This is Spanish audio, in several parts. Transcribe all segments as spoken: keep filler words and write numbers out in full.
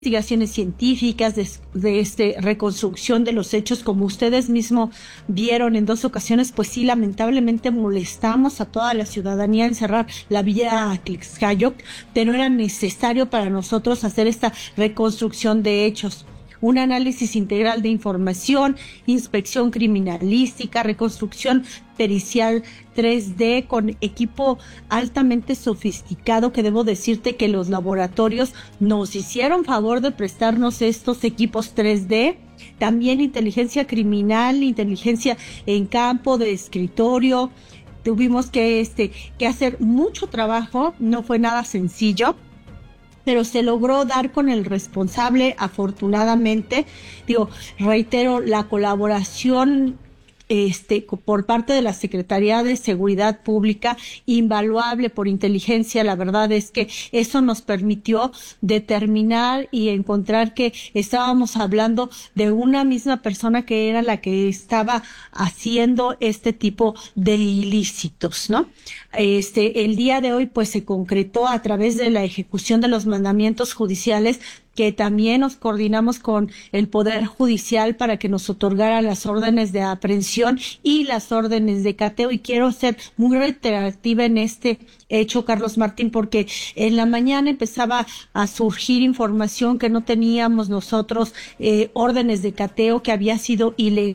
investigaciones científicas, de, de este, reconstrucción de los hechos, como ustedes mismos vieron en dos ocasiones, pues sí, lamentablemente molestamos a toda la ciudadanía en cerrar la vía Atlixcayoc, pero era necesario para nosotros hacer esta reconstrucción de hechos. Un análisis integral de información, inspección criminalística, reconstrucción pericial tres D con equipo altamente sofisticado, que debo decirte que los laboratorios nos hicieron favor de prestarnos estos equipos tres D. También inteligencia criminal, inteligencia en campo de escritorio. Tuvimos que, este, que hacer mucho trabajo, no fue nada sencillo, pero se logró dar con el responsable, afortunadamente. Digo, reitero, la colaboración este, por parte de la Secretaría de Seguridad Pública, invaluable por inteligencia. La verdad es que eso nos permitió determinar y encontrar que estábamos hablando de una misma persona que era la que estaba haciendo este tipo de ilícitos, ¿no? Este, el día de hoy, pues, se concretó a través de la ejecución de los mandamientos judiciales, que también nos coordinamos con el Poder Judicial para que nos otorgara las órdenes de aprehensión y las órdenes de cateo. Y quiero ser muy reiterativa en este hecho, Carlos Martín, porque en la mañana empezaba a surgir información que no teníamos nosotros, eh, órdenes de cateo, que había sido ilegal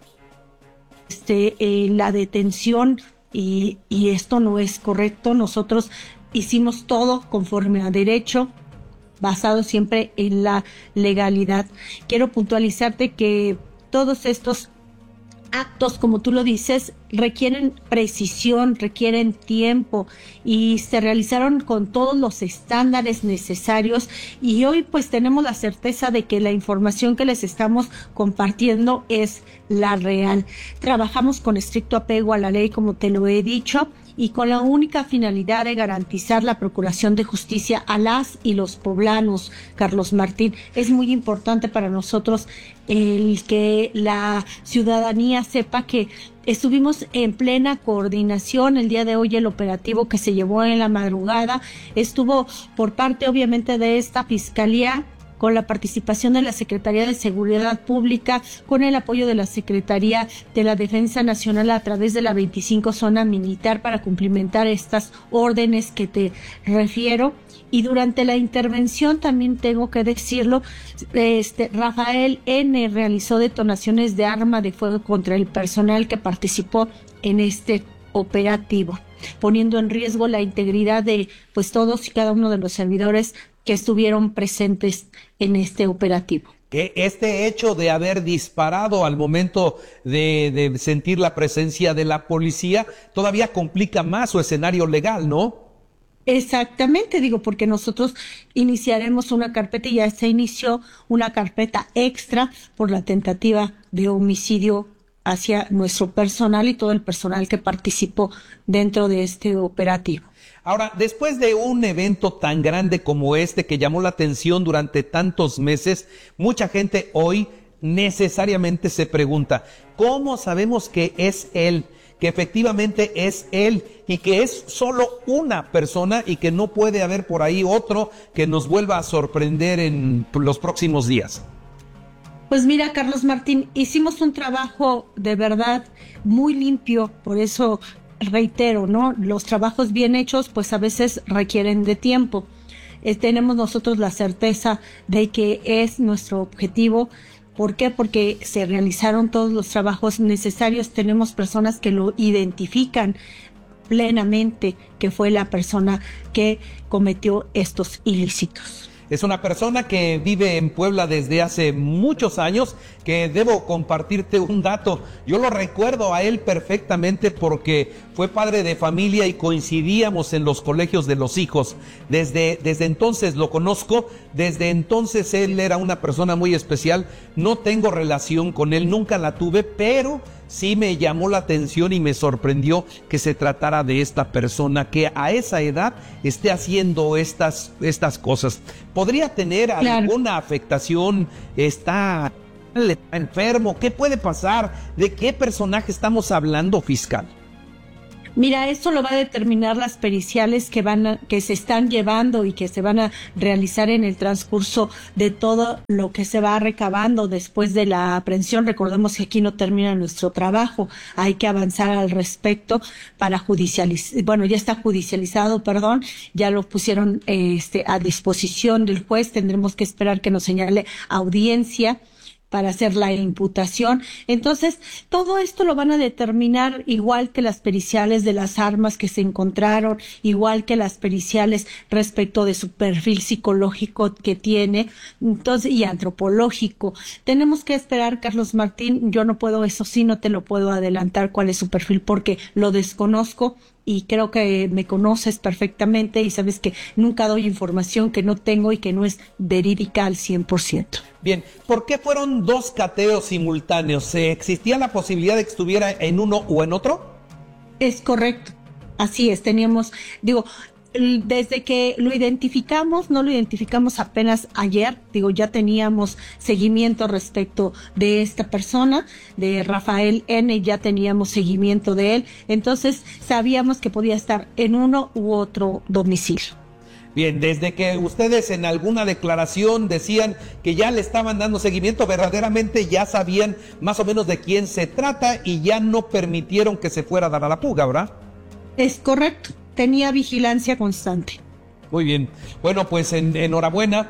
este, eh, la detención, y, y esto no es correcto. Nosotros hicimos todo conforme a derecho, basado siempre en la legalidad. Quiero puntualizarte que todos estos actos, como tú lo dices, requieren precisión, requieren tiempo, y se realizaron con todos los estándares necesarios, y hoy pues tenemos la certeza de que la información que les estamos compartiendo es la real. Trabajamos con estricto apego a la ley, como te lo he dicho, y con la única finalidad de garantizar la procuración de justicia a las y los poblanos, Carlos Martín. Es muy importante para nosotros el que la ciudadanía sepa que estuvimos en plena coordinación. El día de hoy el operativo que se llevó en la madrugada estuvo por parte, obviamente, de esta Fiscalía, con la participación de la Secretaría de Seguridad Pública, con el apoyo de la Secretaría de la Defensa Nacional a través de la veinticinco Zona Militar, para cumplimentar estas órdenes que te refiero. Y durante la intervención, también tengo que decirlo, este Rafael N. realizó detonaciones de arma de fuego contra el personal que participó en este operativo, poniendo en riesgo la integridad de pues todos y cada uno de los servidores que estuvieron presentes en este operativo. Que este hecho de haber disparado al momento de, de sentir la presencia de la policía todavía complica más su escenario legal, ¿no? Exactamente, digo, porque nosotros iniciaremos una carpeta, y ya se inició una carpeta extra por la tentativa de homicidio hacia nuestro personal y todo el personal que participó dentro de este operativo. Ahora, después de un evento tan grande como este, que llamó la atención durante tantos meses, mucha gente hoy necesariamente se pregunta, ¿cómo sabemos que es él? Que efectivamente es él, y que es solo una persona, y que no puede haber por ahí otro que nos vuelva a sorprender en los próximos días. Pues mira, Carlos Martín, hicimos un trabajo de verdad muy limpio, por eso reitero, ¿no? Los trabajos bien hechos pues a veces requieren de tiempo. Eh, tenemos nosotros la certeza de que es nuestro objetivo. ¿Por qué? Porque se realizaron todos los trabajos necesarios. Tenemos personas que lo identifican plenamente que fue la persona que cometió estos ilícitos. Es una persona que vive en Puebla desde hace muchos años, que debo compartirte un dato. Yo lo recuerdo a él perfectamente porque fue padre de familia y coincidíamos en los colegios de los hijos. Desde, desde entonces lo conozco, desde entonces él era una persona muy especial. No tengo relación con él, nunca la tuve, pero sí me llamó la atención y me sorprendió que se tratara de esta persona que a esa edad esté haciendo estas, estas cosas. ¿Podría tener alguna claro. afectación? ¿Está enfermo? ¿Qué puede pasar? ¿De qué personaje estamos hablando, fiscal? Mira, esto lo va a determinar las periciales que van a, que se están llevando y que se van a realizar en el transcurso de todo lo que se va recabando después de la aprehensión. Recordemos que aquí no termina nuestro trabajo, hay que avanzar al respecto para judicializar, bueno, ya está judicializado, perdón, ya lo pusieron este a disposición del juez, tendremos que esperar que nos señale audiencia para hacer la imputación. Entonces, todo esto lo van a determinar igual que las periciales de las armas que se encontraron, igual que las periciales respecto de su perfil psicológico que tiene, entonces, y antropológico. Tenemos que esperar, Carlos Martín, yo no puedo, eso sí, no te lo puedo adelantar cuál es su perfil porque lo desconozco. Y creo que me conoces perfectamente y sabes que nunca doy información que no tengo y que no es verídica al cien por ciento. Bien, ¿por qué fueron dos cateos simultáneos? ¿Existía la posibilidad de que estuviera en uno o en otro? Es correcto, así es, teníamos, digo, desde que lo identificamos, no lo identificamos apenas ayer, digo, ya teníamos seguimiento respecto de esta persona, de Rafael N., ya teníamos seguimiento de él, entonces sabíamos que podía estar en uno u otro domicilio. Bien, desde que ustedes en alguna declaración decían que ya le estaban dando seguimiento, verdaderamente ya sabían más o menos de quién se trata y ya no permitieron que se fuera a dar a la fuga, ¿verdad? Es correcto. Tenía vigilancia constante. Muy bien. Bueno, pues en, enhorabuena.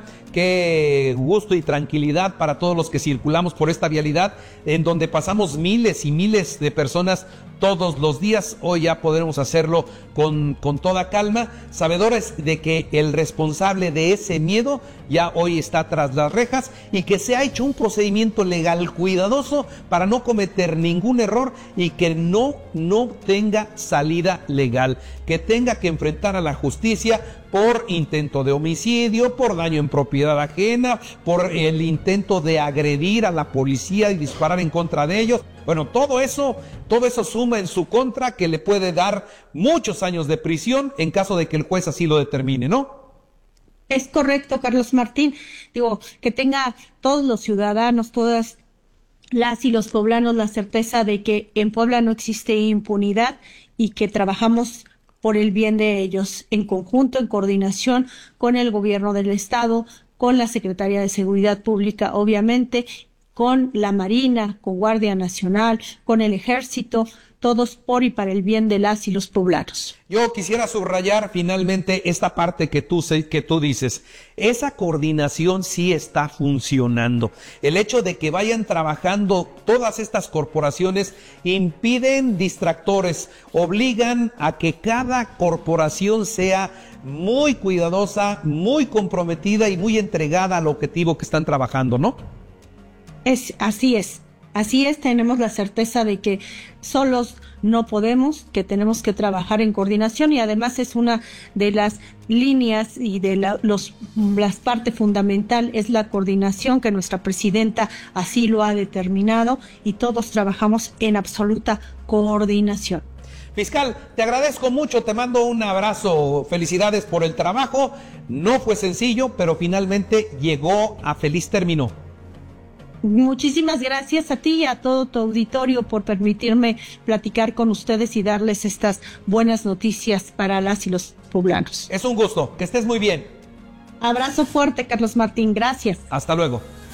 Qué gusto y tranquilidad para todos los que circulamos por esta vialidad, en donde pasamos miles y miles de personas todos los días. Hoy ya podremos hacerlo con, con toda calma, sabedores de que el responsable de ese miedo ya hoy está tras las rejas y que se ha hecho un procedimiento legal cuidadoso para no cometer ningún error y que no, no tenga salida legal, que tenga que enfrentar a la justicia por intento de homicidio, por daño en propiedad ajena, por el intento de agredir a la policía y disparar en contra de ellos. Bueno, todo eso, todo eso suma en su contra, que le puede dar muchos años de prisión en caso de que el juez así lo determine, ¿no? Es correcto, Carlos Martín. Digo, que tenga todos los ciudadanos, todas las y los poblanos la certeza de que en Puebla no existe impunidad y que trabajamos por el bien de ellos, en conjunto, en coordinación con el gobierno del estado, con la Secretaría de Seguridad Pública, obviamente, con la Marina, con Guardia Nacional, con el Ejército, todos por y para el bien de las y los poblanos. Yo quisiera subrayar finalmente esta parte que tú, que tú dices. Esa coordinación sí está funcionando. El hecho de que vayan trabajando todas estas corporaciones impiden distractores, obligan a que cada corporación sea muy cuidadosa, muy comprometida y muy entregada al objetivo que están trabajando, ¿no? Es, así es. Así es, tenemos la certeza de que solos no podemos, que tenemos que trabajar en coordinación y además es una de las líneas y de la, los, las partes fundamental es la coordinación, que nuestra presidenta así lo ha determinado y todos trabajamos en absoluta coordinación. Fiscal, te agradezco mucho, te mando un abrazo, felicidades por el trabajo, no fue sencillo, pero finalmente llegó a feliz término. Muchísimas gracias a ti y a todo tu auditorio por permitirme platicar con ustedes y darles estas buenas noticias para las y los poblanos. Es un gusto, que estés muy bien. Abrazo fuerte, Carlos Martín, gracias. Hasta luego.